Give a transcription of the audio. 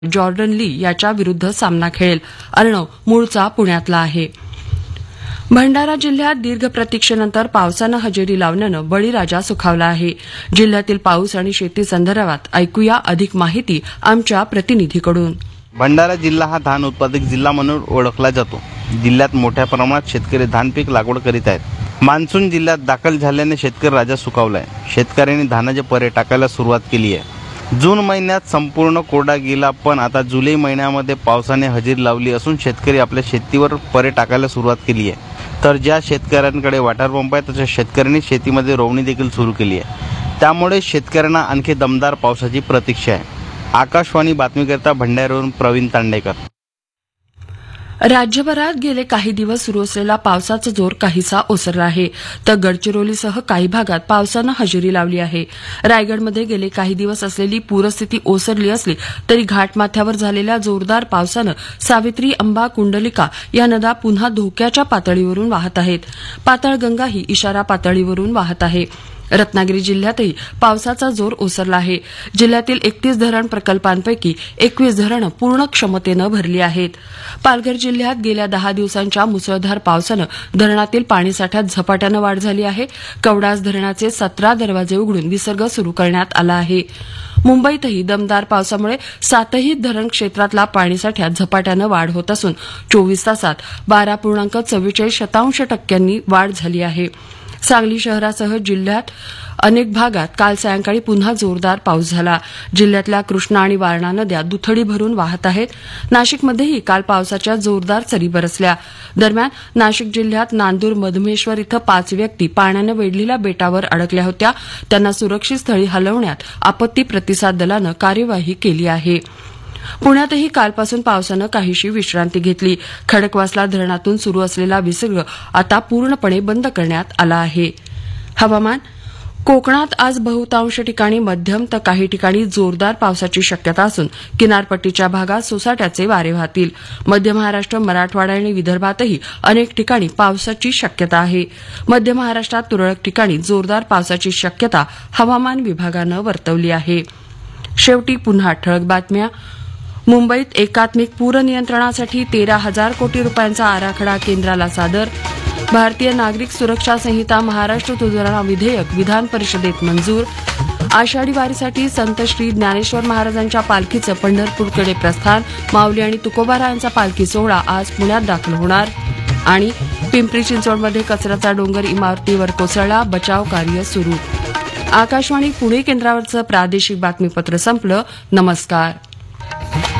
Jordan ली याच्या विरुद्ध सामना खेळेल. अर्णव मूळचा पुण्यातला आहे. भंडारा जिल्ह्यात दीर्घ प्रतीक्षेनंतर पावसानं हजेरी लावल्यानं बळीराजा सुखावला आहे. जिल्ह्यातील पाऊस आणि शेती संदर्भात ऐकूया अधिक माहिती आमच्या प्रतिनिधीकडून. भंडारा जिल्हा हा धान उत्पादक जिल्हा म्हणून ओळखला जातो. जिल्ह्यात मोठ्या प्रमाणात शेतकरी धान पीक लागवड करीत आहेत. मान्सून जिल्ह्यात दाखल झाल्याने शेतकरी राजा सुखावलाय. शेतकऱ्यांनी धानाचे परे टाकायला सुरुवात केली आहे. जून महिन्यात संपूर्ण कोरडा गेला, पण आता जुलै महिन्यामध्ये पावसाने हजेरी लावली असून शेतकरी आपल्या शेतीवर परे टाकायला सुरुवात केली आहे. तर ज्या शेतकऱ्यांकडे वॉटर पंप आहे तशा शेतकऱ्यांनी शेतीमध्ये रोवणी देखील सुरू केली आहे. त्यामुळे शेतकऱ्यांना आणखी दमदार पावसाची प्रतीक्षा आहे. आकाशवाणी बातमीकरिता भंडाऱ्यावरून प्रवीण तांडेकर. राज्यभरात गेले काही दिवस सुरू असलेला पावसाचा जोर काहीसा ओसरला आहे. तर गडचिरोलीसह काही भागात पावसानं हजेरी लावली आहे. रायगडमध्ये गेले काही दिवस असलेली पूरस्थिती ओसरली असली तरी घाटमाथ्यावर झालेल्या जोरदार पावसानं सावित्री, अंबा, कुंडलिका या नद्या पुन्हा धोक्याच्या पातळीवरून वाहत आहेत. पाताळगंगाही इशारा पातळीवरून वाहत आहे. रत्नागिरी जिल्ह्यातही पावसाचा जोर ओसरला आहे. जिल्ह्यातील 31 धरण प्रकल्पांपैकी 21 धरणं पूर्ण क्षमतेनं भरली आहेत. पालघर जिल्ह्यात गेल्या 10 दिवसांच्या मुसळधार पावसानं धरणातील पाणीसाठ्यात झपाट्यानं वाढ झाली आहे. कवडास धरणाचे 17 दरवाजे उघडून विसर्ग सुरू करण्यात आला आहे. मुंबईतही दमदार पावसामुळे 7ही धरण क्षेत्रातला पाणीसाठ्यात झपाट्यानं वाढ होत असून 24 तासात 12.44% वाढ झाली आहे. सांगली शहरासह जिल्ह्यात अनेक भागात काल सायंकाळी पुन्हा जोरदार पाऊस झाला. जिल्ह्यातल्या कृष्णा आणि वारणा नद्या दुथडी भरून वाहत आहेत. नाशिकमध्येही काल पावसाच्या जोरदार सरी बरसल्या. दरम्यान नाशिक जिल्ह्यात नांदूर मधमेश्वर इथं 5 व्यक्ती पाण्यानं वेढलेल्या बेटावर अडकल्या होत्या. त्यांना सुरक्षित स्थळी हलवण्यात आपत्ती प्रतिसाद दलानं कार्यवाही केली आहे. पुण्यातही कालपासून पावसानं काहीशी विश्रांती घेतली. खडकवासला धरणातून सुरू असलेला विसर्ग आता पूर्णपणे बंद करण्यात आला आहे. हवामान. कोकणात आज बहुतांश ठिकाणी मध्यम तर काही ठिकाणी जोरदार पावसाची शक्यता असून किनारपट्टीच्या भागात सोसाट्याचे वारे वाहतील. मध्य महाराष्ट्र, मराठवाडा आणि विदर्भातही अनेक ठिकाणी पावसाची शक्यता आहे. मध्य महाराष्ट्रात तुरळक ठिकाणी जोरदार पावसाची शक्यता हवामान विभागानं वर्तवली आहे. शेवटी पुन्हा ठळक बातम्या. मुंबईत एकात्मिक पूर नियंत्रणासाठी 13,000 कोटी रुपयांचा आराखडा केंद्राला सादर. भारतीय नागरिक सुरक्षा संहिता महाराष्ट्र सुधारणा विधेयक विधान परिषदेत मंजूर. आषाढी वारीसाठी संत श्री ज्ञानेश्वर महाराजांच्या पालखीचं पंढरपूरकडे प्रस्थान. माऊली आणि तुकोबारायांचा पालखी सोहळा आज पुण्यात दाखल होणार. आणि पिंपरी चिंचवडमध्ये कचऱ्याचा डोंगर इमारतीवर कोसळला. बचाव कार्य सुरू. आकाशवाणी पुणे केंद्रावरचं प्रादेशिक बातमीपत्र संपलं. नमस्कार.